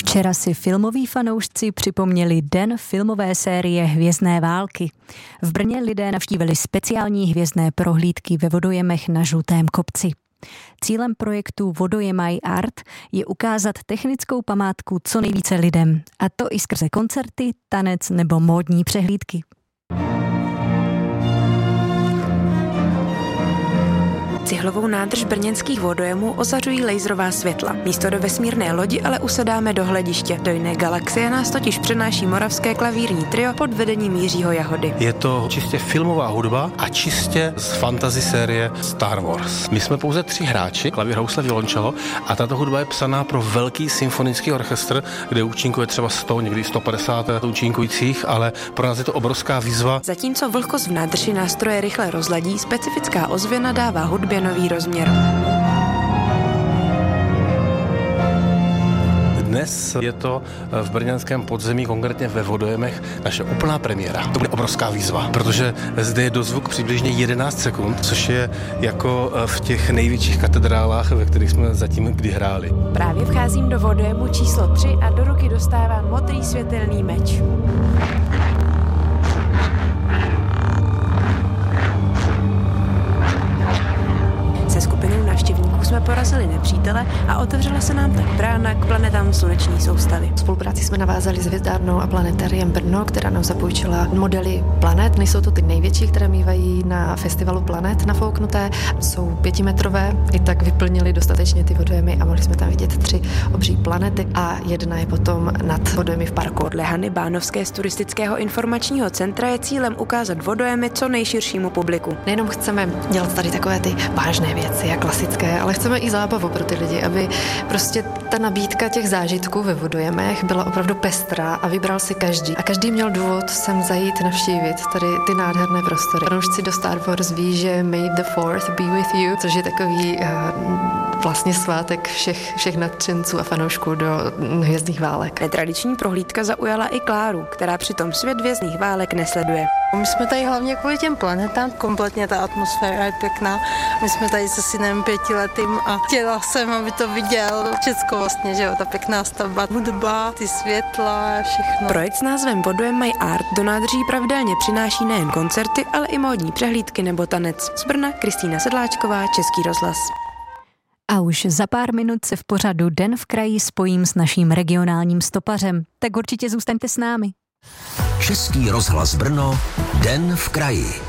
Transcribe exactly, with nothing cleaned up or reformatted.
Včera si filmoví fanoušci připomněli den filmové série Hvězdné války. V Brně lidé navštívili speciální hvězdné prohlídky ve vodojemech na Žlutém kopci. Cílem projektu Vodojemaj Art je ukázat technickou památku co nejvíce lidem, a to i skrze koncerty, tanec nebo módní přehlídky. Cihlovou nádrž brněnských vodojemů ozařují laserová světla. Místo do vesmírné lodi ale usedáme do hlediště. Do jiné galaxie nás totiž přenáší moravské klavírní trio pod vedením Jiřího Jahody. Je to čistě filmová hudba a čistě z fantasy série Star Wars. My jsme pouze tři hráči, klavír, housle, violoncello, a tato hudba je psaná pro velký symfonický orchestr, kde účinkuje třeba sto, někdy sto padesát účinkujících, ale pro nás je to obrovská výzva. Zatímco vlhkost v nádrži nástroje rychle rozladí, specifická ozvěna dává hudbě nový rozměr. Dnes je to v brněnském podzemí, konkrétně ve vodojemech, naše úplná premiéra. To bude obrovská výzva, protože zde je dozvuk přibližně jedenáct sekund, což je jako v těch největších katedrálách, ve kterých jsme zatím kdy hráli. Právě vcházím do vodojemu číslo tři a do ruky dostávám modrý světelný meč. Se skupinou návštěvníků jsme porazili nepřítele a otevřela se nám tak brána k planetám sluneční soustavy. Spolupráci jsme navázali s Hvězdárnou a planetáriem Brno, která nám zapůjčila modely planet. Nejsou to ty největší, které mívají na festivalu planet nafouknuté. Jsou pětimetrové, i tak vyplnili dostatečně ty vodojemy a mohli jsme tam vidět tři obří planety a jedna je potom nad vodojemy v parku. Podle Hany Bánovské z Turistického informačního centra je cílem ukázat vodojemy co nejširšímu publiku. Nejenom chceme dělat tady takové ty vážné věci a klasické, ale chceme i zábavu pro ty lidi, aby prostě ta nabídka těch zážitků ve vodojemech byla opravdu pestrá a vybral si každý. A každý měl důvod sem zajít navštívit tady ty nádherné prostory. Fanoušci do Star Wars ví, že May the fourth be with you, což je takový uh, vlastně svátek všech, všech nadšenců a fanoušků do Hvězdných válek. Netradiční prohlídka zaujala i Kláru, která přitom svět Hvězdných válek nesleduje. My jsme tady hlavně kvůli těm planetám, kompletně ta atmosféra je pěkná. My jsme tady se synem pětiletým a chtěla jsem, aby to viděl všecko vlastně, že jo, ta pěkná stavba, hudba, ty světla, všechno. Projekt s názvem Vodojemaj Art do nádrží pravidelně přináší nejen koncerty, ale i módní přehlídky nebo tanec. Z Brna Kristýna Sedláčková, Český rozhlas. A už za pár minut se v pořadu Den v kraji spojím s naším regionálním stopařem. Tak určitě zůstaňte s námi. Český rozhlas Brno, Den v kraji.